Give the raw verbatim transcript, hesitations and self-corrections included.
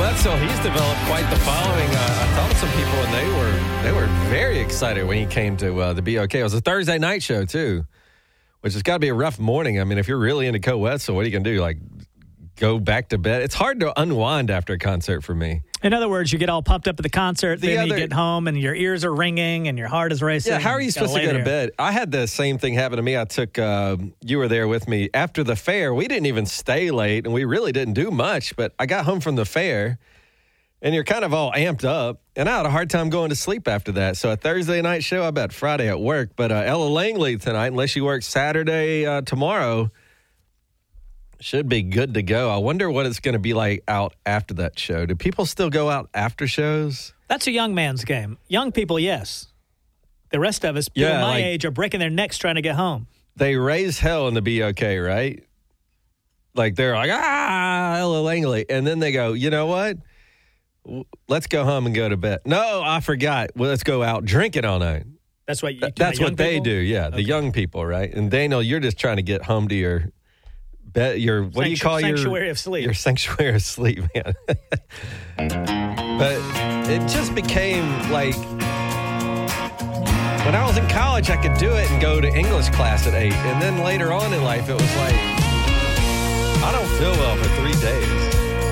Wetzel, he's developed quite the following. Uh, I talked to some people, and they were they were very excited when he came to uh, the B O K. It was a Thursday night show, too, which has got to be a rough morning. I mean, if you're really into Coe Wetzel, what are you going to do? Like, go back to bed? It's hard to unwind after a concert for me. In other words, you get all pumped up at the concert, The then other- you get home and your ears are ringing and your heart is racing. Yeah, how are and you gotta supposed to lay go to there. bed? I had the same thing happen to me. I took, uh, you were there with me. After the fair, we didn't even stay late, and we really didn't do much, but I got home from the fair, and you're kind of all amped up, and I had a hard time going to sleep after that. So a Thursday night show, I bet Friday at work, but uh, Ella Langley tonight, unless you work Saturday uh, tomorrow, should be good to go. I wonder what it's going to be like out after that show. Do people still go out after shows? That's a young man's game. Young people, yes. The rest of us, people Yeah, my like- age, are breaking their necks trying to get home. They raise hell in the B O K, right? Like they're like, ah, Ella Langley. And then they go, you know what? W- Let's go home and go to bed. No, I forgot. Well, let's go out drinking all night. That's what you Th- do. That's what they do, yeah. The young people, right? And Daniel, you're just trying to get home to your bed, your, what do you Sanctu- call your? sanctuary of sleep. Your sanctuary of sleep, man. But it just became like, when I was in college, I could do it and go to English class at eight. And then later on in life, it was like, I don't feel well for three days.